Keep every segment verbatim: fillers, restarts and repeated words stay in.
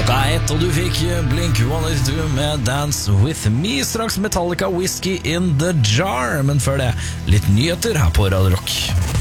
Klokka er ett, og du fikk Blink one eighty-two med Dance With Me. Straks Metallica Whiskey in the Jar. Men før det, litt nyheter her på Radio Rock.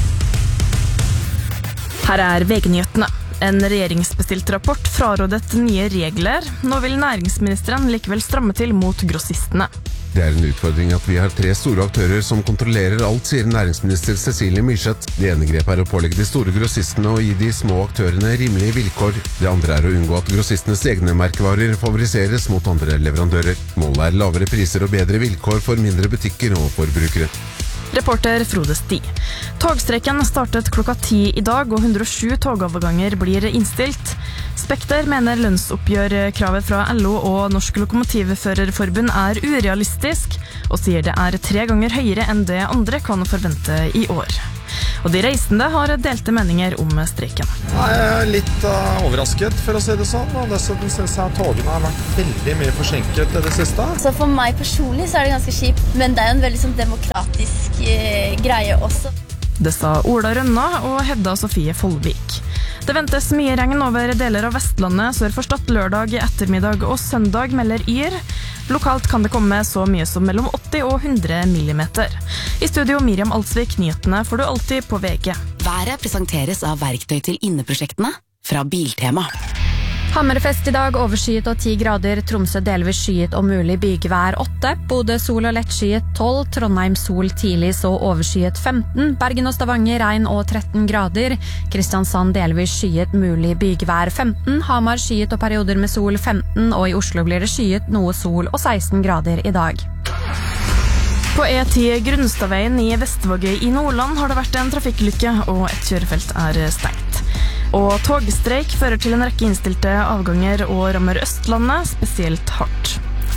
Her er V G-nyhetene. En regjeringsbestilt rapport frarådet nye regler. Nå vil næringsministeren likevel stramme til mot grossistene. Det er en utfordring at vi har tre store aktører som kontrollerer alt, sier næringsminister Cecilie Myrseth. Det ene grepet er å pålegge de store grossistene og gi de små aktørene rimelige vilkår. Det andre er å unngå at grossistenes egne merkevarer favoriseres mot andre leverandører. Målet er lavere priser og bedre vilkår for mindre butikker og forbrukere. Reporter Frode Sti. Togstreiken startet klokka ti i dag, og hundre og sju togoverganger blir innstilt. Spekter mener lønnsoppgjørkravet fra L O og Norsk Lokomotivførerforbund er urealistisk, og sier det er tre ganger høyere enn det andre kan forvente i år. Og de reisende har delte meninger om streiken. Jeg er litt uh, overrasket, for å si det sånn, og dessuten synes jeg at togene har vært veldig mye forsinket det siste. Så for meg personlig så er det ganske kjipt, men det er jo en veldig sånn demokratisk uh, greie også. Det sa Ola Rønna og Hedda Sofie Follvik. Det ventes mye regn over deler av Vestlandet sør for Stad lørdag, ettermiddag og søndag, melder Yr. Lokalt kan det komme så mye som mellom åtti og hundre millimeter. I studio Miriam Alsvik, nyhetene får du alltid på V G. Været presenteres av verktøy til inneprosjektene fra Biltema. Hammerfest i dag, overskyet og ti grader, Tromsø delvis skyet og mulig bygevær åtte, Bodø sol og lettskyet tolv, Trondheim sol tidlig så overskyet femten, Bergen og Stavanger regn og tretten grader, Kristiansand delvis skyet mulig bygevær femten, Hamar skyet og perioder med sol femten, og i Oslo blir det skyet noe sol og seksten grader i dag. På E ti Grunnstadveien i Vestvågøy i Nordland har det vært en trafikkulykke, og et kjørefelt er stengt. Og togstreik fører til en rekke innstilte avganger og rammer Østlandet spesielt hardt.